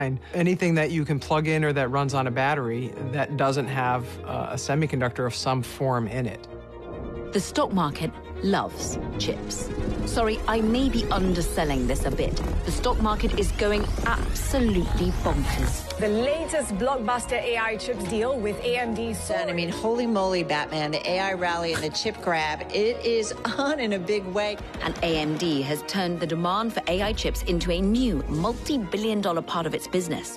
Anything that you can plug in or that runs on a battery that doesn't have a semiconductor of some form in it. The stock market loves chips. Sorry, I may be underselling this a bit. The stock market is going absolutely bonkers. The latest blockbuster AI chips deal with AMD's... I mean, holy moly, Batman, the AI rally and the chip grab, it is on in a big way. And AMD has turned the demand for AI chips into a new multi-billion-dollar part of its business.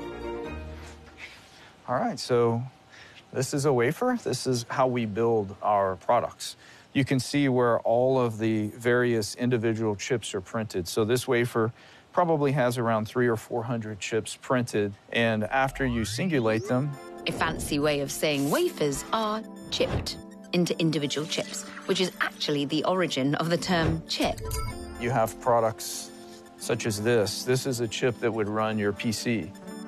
All right, so this is a wafer. This is how we build our products. You can see where all of the various individual chips are printed. So this wafer probably has around 300 or 400 chips printed, and after you singulate them... A fancy way of saying wafers are chipped into individual chips, which is actually the origin of the term chip. You have products such as this. This is a chip that would run your PC.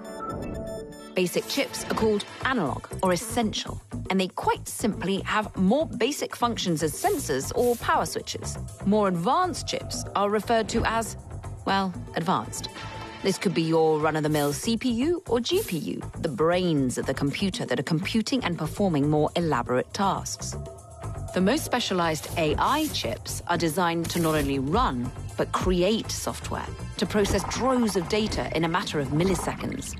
Basic chips are called analog or essential, and they quite simply have more basic functions as sensors or power switches. More advanced chips are referred to as, well, advanced. This could be your run-of-the-mill CPU or GPU, the brains of the computer that are computing and performing more elaborate tasks. The most specialized AI chips are designed to not only run, but create software, to process droves of data in a matter of milliseconds.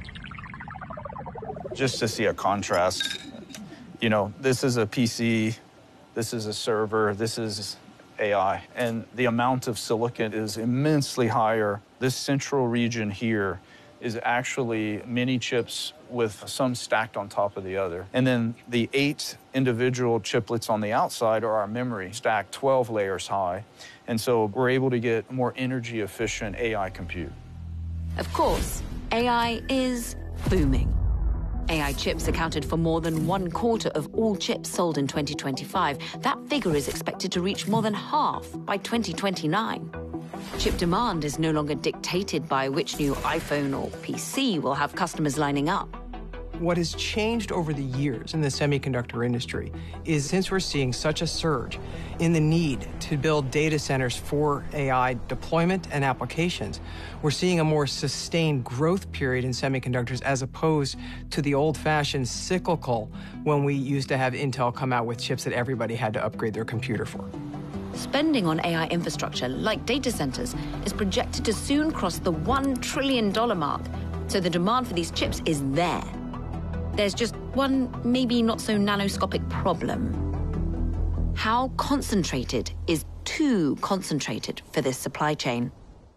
Just to see a contrast, you know, this is a PC, this is a server, this is AI, and the amount of silicon is immensely higher. This central region here is actually many chips with some stacked on top of the other. And then the 8 individual chiplets on the outside are our memory, stacked 12 layers high. And so we're able to get more energy efficient AI compute. Of course, AI is booming. AI chips accounted for more than 1/4 of all chips sold in 2025. That figure is expected to reach more than half by 2029. Chip demand is no longer dictated by which new iPhone or PC will have customers lining up. What has changed over the years in the semiconductor industry is since we're seeing such a surge in the need to build data centers for AI deployment and applications, we're seeing a more sustained growth period in semiconductors as opposed to the old-fashioned cyclical when we used to have Intel come out with chips that everybody had to upgrade their computer for. Spending on AI infrastructure, like data centers, is projected to soon cross the $1 trillion mark, so the demand for these chips is there. There's just one maybe not so nanoscopic problem. How concentrated is too concentrated for this supply chain?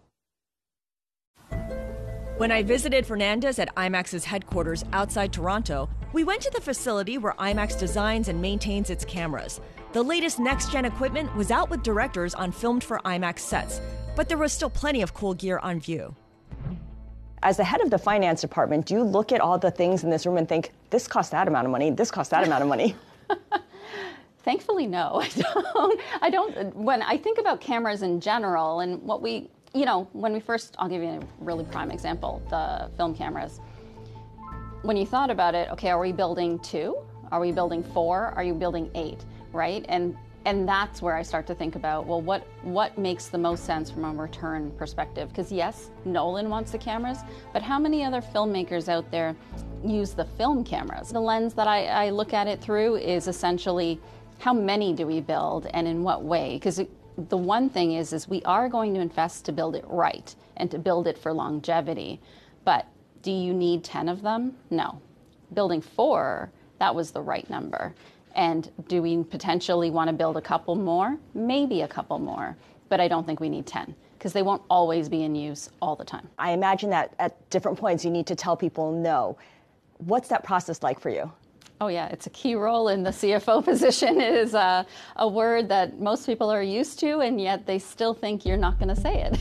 When I visited Fernandez at IMAX's headquarters outside Toronto, we went to the facility where IMAX designs and maintains its cameras. The latest next-gen equipment was out with directors on filmed for IMAX sets, but there was still plenty of cool gear on view. As the head of the finance department, do you look at all the things in this room and think, this costs that amount of money, this costs that amount of money? Thankfully, no, I don't. When I think about cameras in general and what we, when we first, I'll give you a really prime example, the film cameras. When you thought about it, okay, are we building 2? Are we building 4? Are you building 8, right? And that's where I start to think about, well, what makes the most sense from a return perspective? Because yes, Nolan wants the cameras, but how many other filmmakers out there use the film cameras? The lens that I look at it through is essentially, how many do we build and in what way? Because the one thing is we are going to invest to build it right and to build it for longevity. But do you need 10 of them? No. Building 4, that was the right number. And do we potentially want to build a couple more? Maybe a couple more, but I don't think we need 10 because they won't always be in use all the time. I imagine that at different points you need to tell people no. What's that process like for you? Oh yeah, it's a key role in the CFO position. It is a word that most people are used to, and yet they still think you're not going to say it.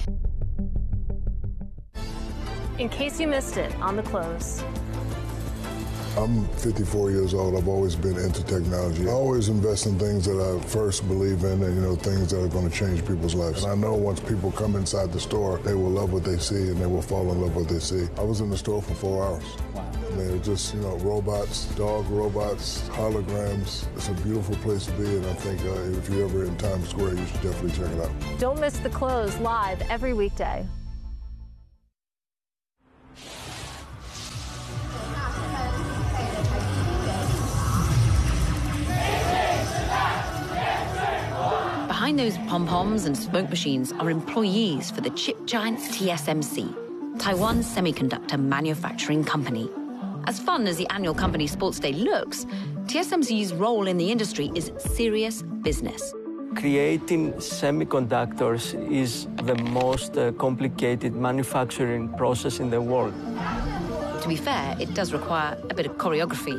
In case you missed it, on the close. I'm 54 years old. I've always been into technology. I always invest in things that I first believe in and, things that are going to change people's lives. And I know once people come inside the store, they will love what they see and they will fall in love with what they see. I was in the store for 4 hours. Wow. I mean, it's just, robots, dog robots, holograms. It's a beautiful place to be, and I think if you're ever in Times Square, you should definitely check it out. Don't miss The Close live every weekday. behind those pom-poms and smoke machines are employees for the chip giant TSMC, Taiwan's semiconductor manufacturing company. As fun as the annual company sports day looks, TSMC's role in the industry is serious business. Creating semiconductors is the most complicated manufacturing process in the world. To be fair, it does require a bit of choreography.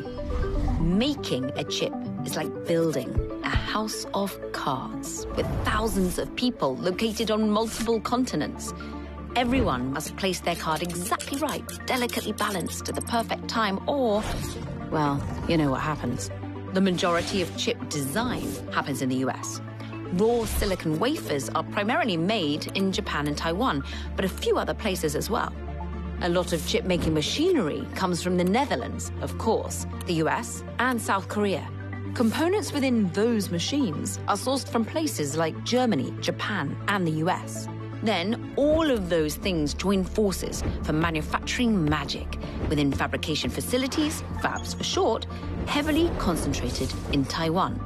Making a chip is like building a house of cards with thousands of people located on multiple continents. Everyone must place their card exactly right, delicately balanced at the perfect time, or, well, you know what happens. The majority of chip design happens in the US. Raw silicon wafers are primarily made in Japan and Taiwan, but a few other places as well. A lot of chip-making machinery comes from the Netherlands, of course, the US, and South Korea. Components within those machines are sourced from places like Germany, Japan, and the US. Then, all of those things join forces for manufacturing magic within fabrication facilities, fabs for short, heavily concentrated in Taiwan.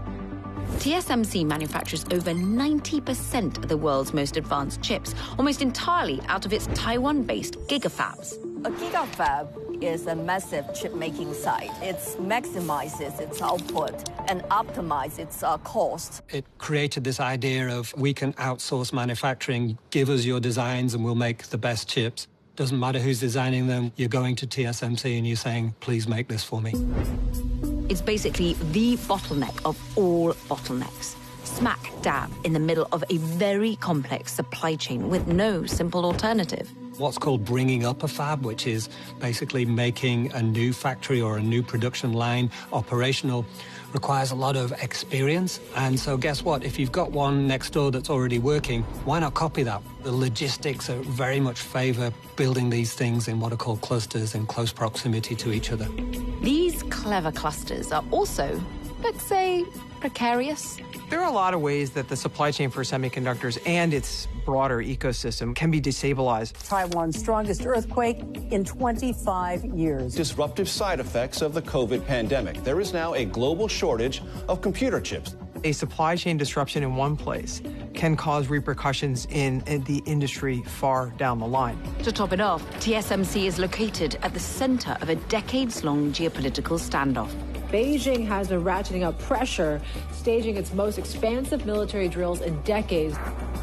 TSMC manufactures over 90% of the world's most advanced chips, almost entirely out of its Taiwan-based gigafabs. A gigafab is a massive chip-making site. It maximizes its output and optimizes its cost. It created this idea of we can outsource manufacturing, give us your designs and we'll make the best chips. Doesn't matter who's designing them, you're going to TSMC and you're saying, please make this for me. It's basically the bottleneck of all bottlenecks, smack dab in the middle of a very complex supply chain with no simple alternative. What's called bringing up a fab, which is basically making a new factory or a new production line operational, requires a lot of experience. And so guess what? If you've got one next door that's already working, why not copy that? The logistics are very much favor building these things in what are called clusters in close proximity to each other. These clever clusters are also, let's say, precarious. There are a lot of ways that the supply chain for semiconductors and its broader ecosystem can be destabilized. Taiwan's strongest earthquake in 25 years. Disruptive side effects of the COVID pandemic. There is now a global shortage of computer chips. A supply chain disruption in one place can cause repercussions in the industry far down the line. To top it off, TSMC is located at the center of a decades-long geopolitical standoff. Beijing has been ratcheting up pressure, staging its most expansive military drills in decades.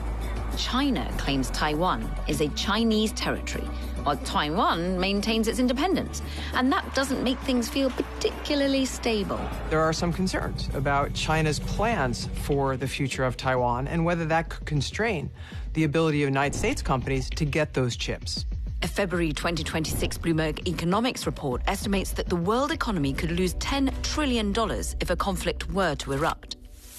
China claims Taiwan is a Chinese territory, while Taiwan maintains its independence. And that doesn't make things feel particularly stable. There are some concerns about China's plans for the future of Taiwan and whether that could constrain the ability of United States companies to get those chips. A February 2026 Bloomberg economics report estimates that the world economy could lose $10 trillion if a conflict were to erupt.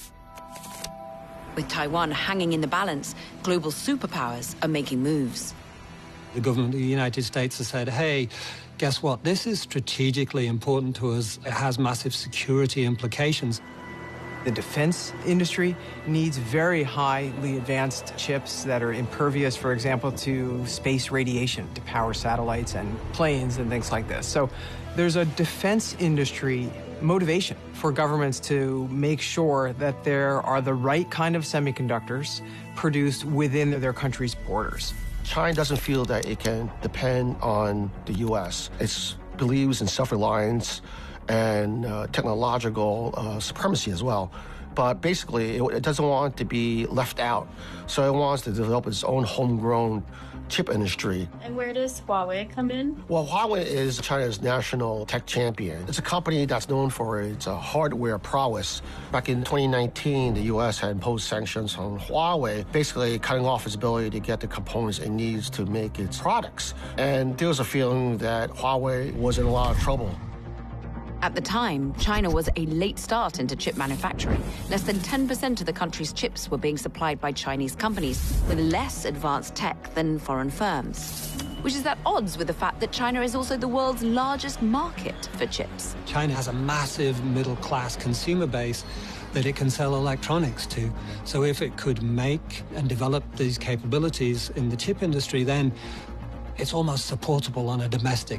With Taiwan hanging in the balance, global superpowers are making moves. The government of the United States has said, hey, guess what? This is strategically important to us. It has massive security implications. The defense industry needs very highly advanced chips that are impervious, for example, to space radiation to power satellites and planes and things like this. So there's a defense industry motivation for governments to make sure that there are the right kind of semiconductors produced within their country's borders. China doesn't feel that it can depend on the U.S. It believes in self-reliance and technological supremacy as well. But basically, it doesn't want to be left out. So it wants to develop its own homegrown chip industry. And where does Huawei come in? Well, Huawei is China's national tech champion. It's a company that's known for its hardware prowess. Back in 2019, the U.S. had imposed sanctions on Huawei, basically cutting off its ability to get the components it needs to make its products. And there was a feeling that Huawei was in a lot of trouble. At the time, China was a late start into chip manufacturing. Less than 10% of the country's chips were being supplied by Chinese companies with less advanced tech than foreign firms, which is at odds with the fact that China is also the world's largest market for chips. China has a massive middle-class consumer base that it can sell electronics to. So if it could make and develop these capabilities in the chip industry, then it's almost supportable on a domestic